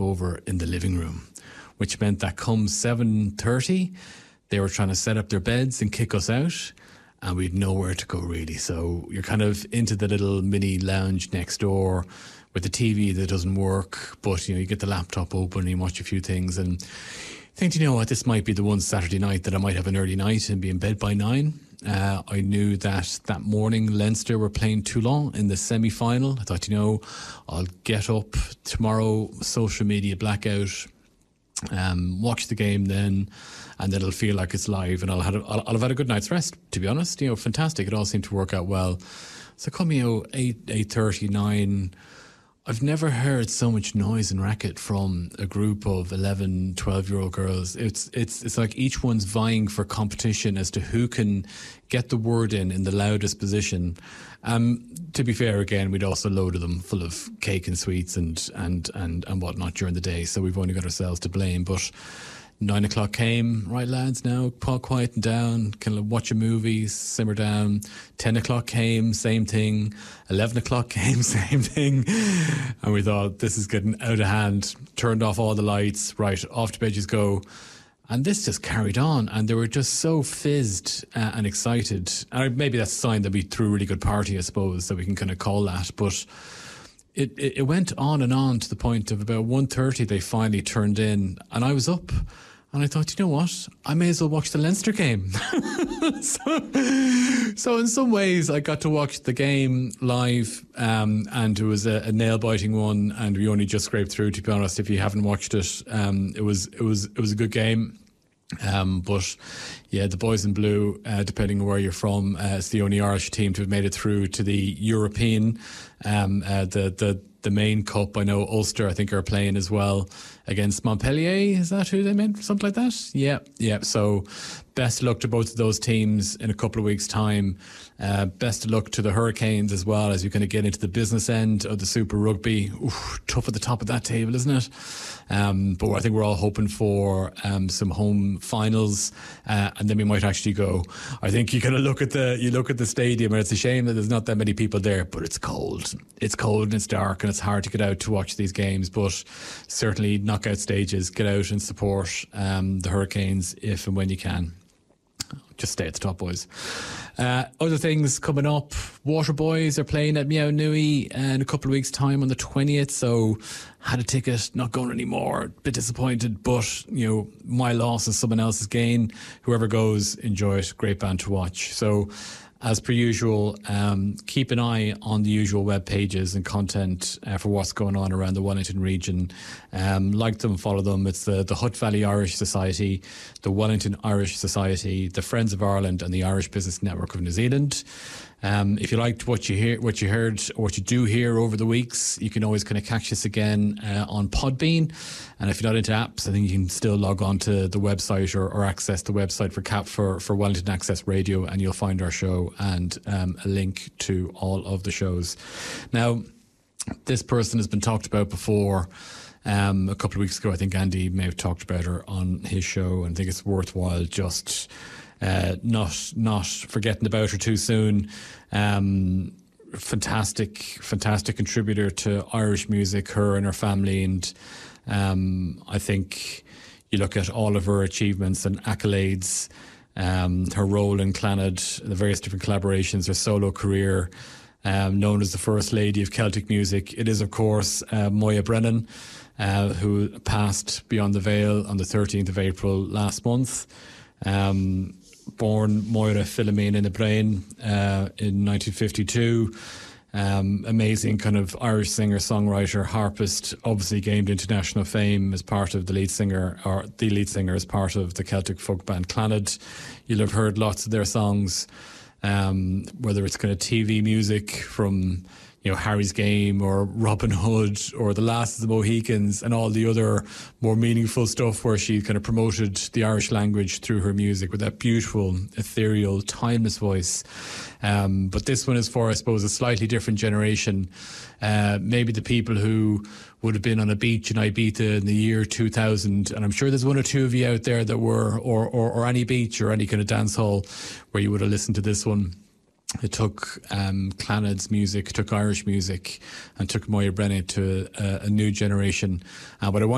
over in the living room, which meant that come 7:30, they were trying to set up their beds and kick us out, and we'd nowhere to go really. So you're kind of into the little mini lounge next door with the TV that doesn't work, but you get the laptop open and you watch a few things and think, you know what, this might be the one Saturday night that I might have an early night and be in bed by 9. I knew that morning Leinster were playing Toulon in the semi-final. I thought, I'll get up tomorrow, social media blackout, watch the game then, and then it'll feel like it's live, and I'll have had a good night's rest, to be honest. Fantastic. It all seemed to work out well. So come 8:30, 9. I've never heard so much noise and racket from a group of 11, 12-year-old girls. It's like each one's vying for competition as to who can get the word in the loudest position. To be fair, again, we'd also loaded them full of cake and sweets and whatnot during the day, so we've only got ourselves to blame. But 9 o'clock came, right lads, now quieten down, kind of watch a movie, simmer down. 10 o'clock came, same thing. 11 o'clock came, same thing. And we thought, this is getting out of hand. Turned off all the lights, right, off to bed you go. And this just carried on, and they were just so fizzed and excited. And maybe that's a sign that we threw a really good party, I suppose, that we can kind of call that. But it went on and on to the point of about 1:30 they finally turned in, and I was up. And I thought, you know what? I may as well watch the Leinster game. So in some ways, I got to watch the game live, and it was a nail-biting one, and we only just scraped through, to be honest. If you haven't watched it, it was a good game. But yeah, the boys in blue, depending on where you're from, it's the only Irish team to have made it through to the European, the main cup. I know Ulster, I think, are playing as well against Montpellier. Is that who they meant? Something like that? Yeah. So best of luck to both of those teams in a couple of weeks' time. Best of luck to the Hurricanes as well, as you kind of get into the business end of the Super Rugby. Oof, tough at the top of that table, isn't it? But I think we're all hoping for some home finals, and then we might actually go. I think you kind of look at the stadium, and it's a shame that there's not that many people there, but it's cold. It's cold and it's dark, and it's hard to get out to watch these games. But certainly knockout stages, get out and support the Hurricanes if and when you can. Just stay at the top, boys. Other things coming up. Waterboys are playing at Meow Nui in a couple of weeks' time on the 20th. So had a ticket, not going anymore. Bit disappointed, but my loss is someone else's gain. Whoever goes, enjoy it. Great band to watch. So, as per usual, keep an eye on the usual web pages and content for what's going on around the Wellington region. Like them, follow them. It's the Hutt Valley Irish Society, the Wellington Irish Society, the Friends of Ireland, and the Irish Business Network of New Zealand. If you liked what you heard, or what you do hear over the weeks, you can always kind of catch this again on Podbean. And if you're not into apps, I think you can still log on to the website or access the website for Wellington Access Radio, and you'll find our show and a link to all of the shows. Now, this person has been talked about before. A couple of weeks ago, I think Andy may have talked about her on his show, and I think it's worthwhile just not forgetting about her too soon. Fantastic contributor to Irish music, her and her family, and I think you look at all of her achievements and accolades, her role in Clannad, the various different collaborations, her solo career, known as the First Lady of Celtic Music. It is, of course, Moya Brennan, who passed beyond the veil on the 13th of April last month. Born Moira Philomena O'Brien in 1952. Amazing kind of Irish singer, songwriter, harpist, obviously gained international fame as part of the lead singer as part of the Celtic folk band Clannad. You'll have heard lots of their songs, whether it's kind of TV music from Harry's Game or Robin Hood or The Last of the Mohicans, and all the other more meaningful stuff where she kind of promoted the Irish language through her music with that beautiful, ethereal, timeless voice. But this one is for, I suppose, a slightly different generation. Maybe the people who would have been on a beach in Ibiza in the year 2000, and I'm sure there's one or two of you out there that were, or any beach or any kind of dance hall where you would have listened to this one. It took Clannad's music, took Irish music, and took Moya Brennan to a new generation. But I want